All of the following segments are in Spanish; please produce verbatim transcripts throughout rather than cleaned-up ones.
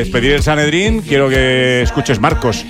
Despedir el Sanedrín, quiero que escuches, Marcos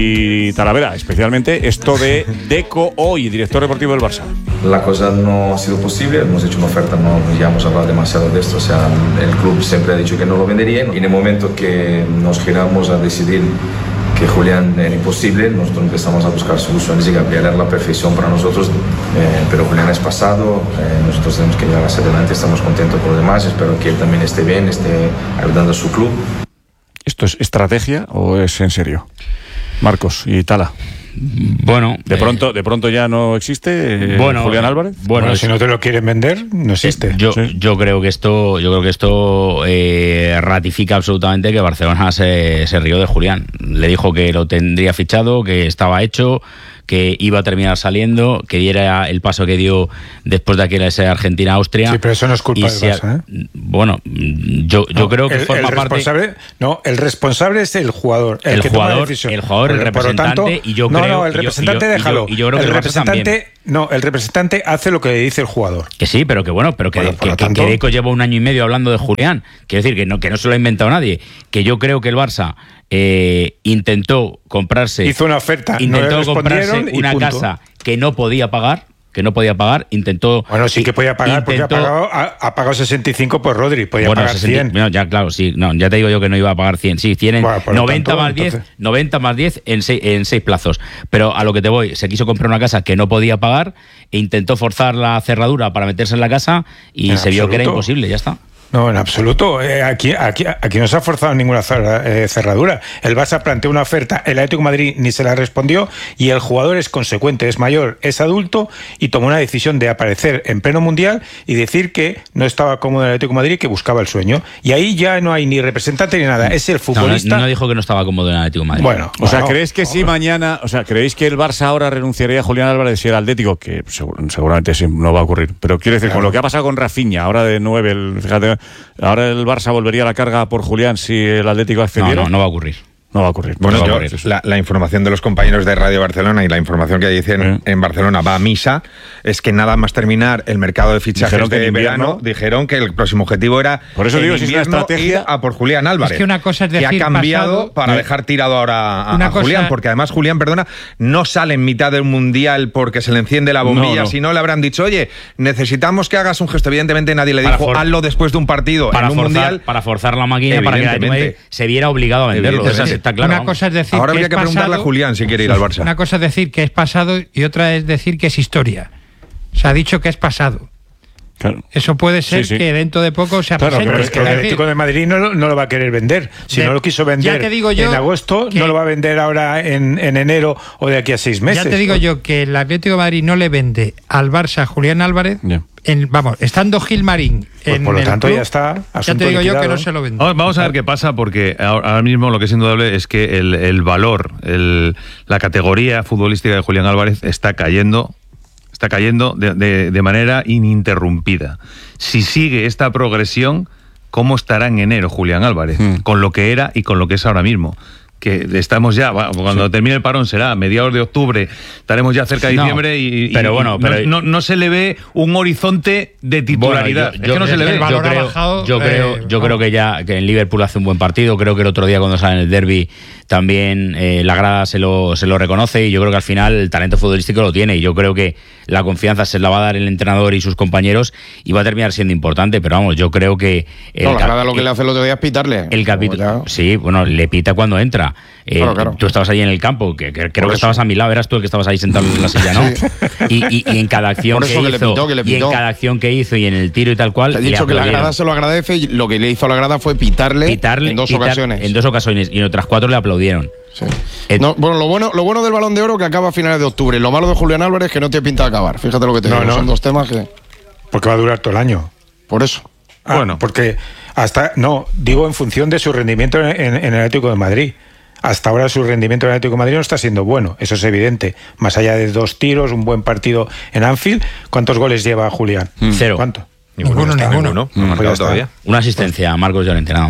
y Talavera, especialmente esto de Deco hoy, director deportivo del Barça. La cosa no ha sido posible, hemos hecho una oferta, no ya hemos hablado demasiado de esto, o sea, el club siempre ha dicho que no lo vendería y en el momento que nos giramos a decidir que Julián era imposible, nosotros empezamos a buscar soluciones y Gabriel era la perfección para nosotros, eh, pero Julián es pasado, eh, nosotros tenemos que llegar hacia adelante, estamos contentos con los demás, espero que él también esté bien, esté ayudando a su club. ¿Esto es estrategia o es en serio? Marcos y Tala. Bueno, de pronto, eh, de pronto ya no existe eh, bueno, Julián Álvarez. Bueno, bueno, si no te lo quieren vender, no existe. Eh, yo, sí. yo creo que esto, yo creo que esto eh, ratifica absolutamente que Barcelona se, se rió de Julián. Le dijo que lo tendría fichado, que estaba hecho, que iba a terminar saliendo, que diera el paso que dio después de aquella esa Argentina-Austria. Sí, pero eso no es culpa del Barça, ¿eh? Bueno, yo, yo no, creo que el, forma el responsable, parte... No, el responsable es el jugador, el, el que jugador, toma la decisión. El jugador, el representante, tanto, y yo no, creo... No, el representante, y yo, déjalo. Y yo, y yo creo el que el representante, no, el representante hace lo que le dice el jugador. Que sí, pero que bueno, pero que, bueno, que, tanto, que Deco lleva un año y medio hablando de Julián. Quiero decir, que no, que no se lo ha inventado nadie. Que yo creo que el Barça eh, intentó comprarse... Hizo una oferta, intentó no comprarse una punto. casa que no podía pagar, que no podía pagar, intentó... Bueno, sí que podía pagar, intentó, porque ha pagado, ha, ha pagado sesenta y cinco por Rodri, podía bueno, pagar sesenta, cien. No, ya, claro, sí, no, ya te digo yo que no iba a pagar cien, sí, cien en bueno, noventa tanto, más diez, entonces... noventa más diez en seis, en seis plazos. Pero a lo que te voy, se quiso comprar una casa que no podía pagar e intentó forzar la cerradura para meterse en la casa y en se absoluto. vio que era imposible, ya está. No, en absoluto. Eh, aquí, aquí, aquí no se ha forzado ninguna cerradura. El Barça planteó una oferta, el Atlético de Madrid ni se la respondió y el jugador es consecuente, es mayor, es adulto y tomó una decisión de aparecer en pleno mundial y decir que no estaba cómodo en el Atlético de Madrid y que buscaba el sueño. Y ahí ya no hay ni representante ni nada. Es el futbolista. No, no, no dijo que no estaba cómodo en el Atlético de Madrid. Bueno, o sea, bueno, ¿crees que si mañana, o sea, creéis que el Barça ahora renunciaría a Julián Álvarez si era Atlético? Que seguramente sí, no va a ocurrir. Pero quiero decir, claro, con lo que ha pasado con Rafinha, ahora de nueve, el, fíjate, ahora el ¿el Barça volvería a la carga por Julián si el Atlético accediera? No, no, no va a ocurrir. No va a ocurrir. Bueno, no yo, va a ocurrir. La, la información de los compañeros de Radio Barcelona y la información que dicen ¿Eh? en Barcelona va a misa, es que nada más terminar el mercado de fichajes dijeron de invierno, verano, dijeron que el próximo objetivo era por eso digo, si es una estrategia ir a por Julián Álvarez. Es que una cosa es decir, que ha cambiado pasado, para ¿eh? dejar tirado ahora a, una a cosa, Julián, porque además Julián, perdona, no sale en mitad de un mundial porque se le enciende la bombilla, no, no. si no le habrán dicho, oye, necesitamos que hagas un gesto. Evidentemente nadie le dijo, hazlo después de un partido para en un forzar, mundial. Para forzar la máquina para que el Atlético se viera obligado a venderlo. Eso está claro. Una cosa es decir ahora que habría es que preguntarle pasado, a Julián si quiere ir al Barça. Una cosa es decir que es pasado y otra es decir que es historia. Se ha dicho que es pasado. Claro. Eso puede ser sí, sí. que dentro de poco se claro, presente. Pero es que el Atlético de Madrid no, no lo va a querer vender. Si de, no lo quiso vender yo en agosto, no lo va a vender ahora en, en enero o de aquí a seis meses. Ya te digo yo que el Atlético de Madrid no le vende al Barça a Julián Álvarez. Yeah. En, vamos, estando Gilmarín pues en por lo el tanto club, ya está. Ya te digo yo que no se lo vende. Vamos a ver qué pasa, porque ahora mismo lo que es indudable es que el, el valor, el, la categoría futbolística de Julián Álvarez está cayendo. Está cayendo de, de, de manera ininterrumpida. Si sigue esta progresión, ¿cómo estará en enero Julián Álvarez? Hmm. Con lo que era y con lo que es ahora mismo. Que estamos ya, cuando sí. termine el parón será a mediados de octubre, estaremos ya cerca de no, diciembre y, pero y bueno, pero no, no, no se le ve un horizonte de titularidad. Bueno, yo, yo, es que no se le ve. Yo creo, bajado, yo, creo, eh, yo creo que ya que en Liverpool hace un buen partido. Creo que el otro día cuando sale en el derbi también eh, la grada se lo, se lo reconoce y yo creo que al final el talento futbolístico lo tiene y yo creo que la confianza se la va a dar el entrenador y sus compañeros y va a terminar siendo importante, pero vamos, yo creo que... El no, la grada lo que le hace el otro día es pitarle. El capítulo, sí, bueno, le pita cuando entra. Eh, claro, claro. Tú estabas ahí en el campo, que, que creo que estabas a mi lado, eras tú el que estabas ahí sentado en la silla, ¿no? Sí. Y, y, y en cada acción que, que, hizo, pitó, que y en cada acción que hizo y en el tiro y tal cual. Te he dicho que la grada se lo agradece y lo que le hizo a la grada fue pitarle, pitarle en dos pitar, ocasiones. En dos ocasiones y en otras cuatro le aplaudieron. Sí. No, bueno, lo bueno, lo bueno del Balón de Oro que acaba a finales de octubre. Lo malo de Julián Álvarez es que no te pinta acabar. Fíjate lo que te no, digo. No. Son dos temas que. Porque va a durar todo el año. Por eso. Ah, bueno, porque hasta no digo en función de su rendimiento en, en, en el Atlético de Madrid. Hasta ahora su rendimiento en el Atlético de Madrid no está siendo bueno, eso es evidente. Más allá de dos tiros, un buen partido en Anfield, ¿cuántos goles lleva Julián? Mm. Cero. ¿Cuánto? Ninguno, ninguno. ninguno. No, no, no, no todavía. Una asistencia a Marcos Llorente, nada más.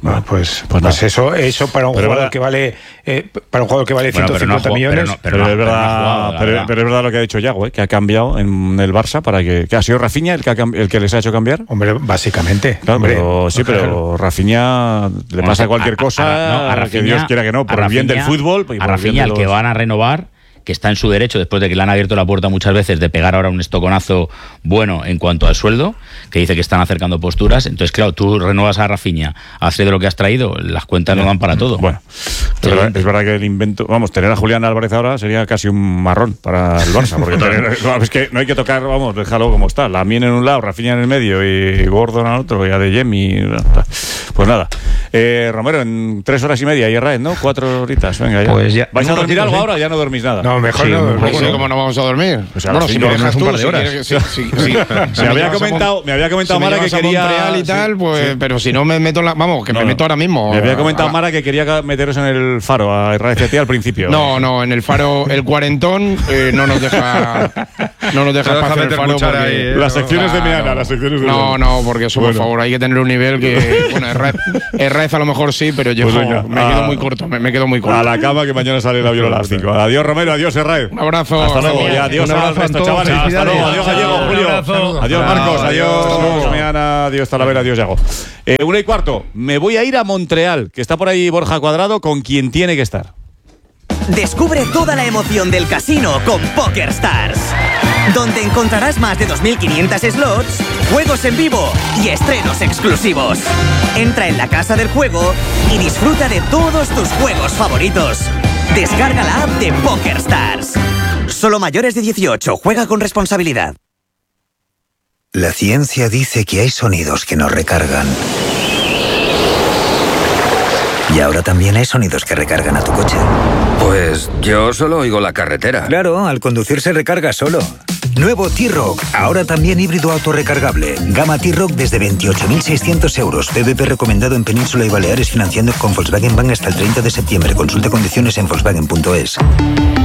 Bueno, pues, pues, pues eso, eso para un pero jugador verdad. que vale eh, para un jugador que vale bueno, ciento cincuenta no millones. Pero, no, pero, pero, no, es verdad, pero, no jugado, pero, verdad. pero es verdad lo que ha dicho Yago, ¿eh? Que ha cambiado en el Barça para que, que ha sido Rafinha el que, ha, el que les ha hecho cambiar. Hombre, básicamente. Claro, hombre, pero, sí, pero claro. Rafinha le bueno, pasa cualquier a, cosa a, a, no, a Rafinha, que Dios quiera que no, por el bien del fútbol. A Rafinha, el que van a renovar, que está en su derecho después de que le han abierto la puerta muchas veces de pegar ahora un estoconazo bueno en cuanto al sueldo, que dice que están acercando posturas. Entonces, claro, tú renuevas a Rafinha, haces de lo que has traído, las cuentas no dan para todo. Bueno, es verdad, es verdad que el invento, vamos, tener a Julián Álvarez ahora sería casi un marrón para el Barça, porque tener, es que no hay que tocar, vamos, déjalo como está, Lamine en un lado, Rafinha en el medio y Gordon al otro, y Adeyemi. Pues nada, eh, Romero, en tres horas y media y Herrera, ¿no? Cuatro horitas, venga ya. Pues ya ¿Vais a dormir algo ahora o ya no dormís nada? No, mejor sí, no. No sé cómo no vamos a dormir. O sea, bueno, si me dejas un tú, par de horas. Si quieres, si, si, si, me, había comentado, me había comentado si Mara que quería Montreal y tal, pues, sí. Pero si no me meto en la, vamos, que no, me meto ahora mismo. Me había comentado a, Mara que quería meteros en el Faro a R C T al principio. No, no, en el Faro el cuarentón eh, no nos deja no nos deja pasar el Faro porque, ahí, eh, las secciones ah, de Meana, no. las secciones de No, no, porque eso, bueno. por favor, hay que tener un nivel que bueno, Herrera a lo mejor sí, pero yo pues venga, me quedo muy corto, me, me quedo muy corto. A la cama que mañana sale el avión a las cinco. Adiós Romero, adiós Herrera. Un abrazo. Hasta luego. Y adiós al resto, chavales. Hasta luego. Adiós, Gallego, Julio. Adiós, Marcos. Adiós, Meana. Adiós, Talavera. Adiós, Yago. Eh, una y cuarto. Me voy a ir a Montreal, que está por ahí Borja Cuadrado, con quien tiene que estar. Descubre toda la emoción del casino con PokerStars, donde encontrarás más de dos mil quinientos slots, juegos en vivo y estrenos exclusivos. Entra en la casa del juego y disfruta de todos tus juegos favoritos. Descarga la app de PokerStars. Solo mayores de dieciocho. Juega con responsabilidad. La ciencia dice que hay sonidos que nos recargan. Y ahora también hay sonidos que recargan a tu coche. Pues yo solo oigo la carretera. Claro, al conducir se recarga solo. Nuevo T-Rock, ahora también híbrido autorrecargable. Gama T-Rock desde veintiocho mil seiscientos euros. P V P recomendado en Península y Baleares, financiando con Volkswagen Bank hasta el treinta de septiembre. Consulte condiciones en Volkswagen punto es.